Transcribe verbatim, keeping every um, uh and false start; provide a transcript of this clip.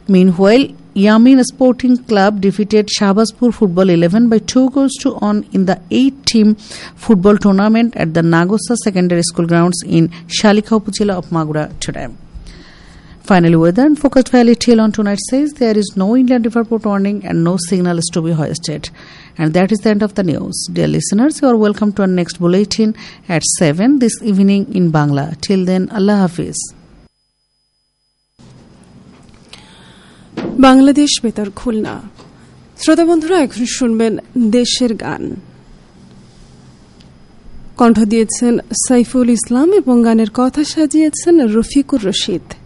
Meanwhile, Yamin Sporting Club defeated Shahbazpur Football eleven by two goals to one in the eight-team football tournament at the Nagosa Secondary School grounds in Shalikha Upazila of Magura today. Finally, weather and focused valley till on tonight says there is no inland river port warning and no signal is to be hoisted. And that is the end of the news. Dear listeners, you are welcome to our next bulletin at seven this evening in Bangla. Till then, Allah Hafiz. Bangladesh বেতার খুলনা। শ্রোতা বন্ধুরা, এখন শুনবেন দেশের গান। কণ্ঠ দিয়েছেন সাইফুল ইসলাম এবং গানের কথা সাজিয়েছেন রফিকুর রশিদ।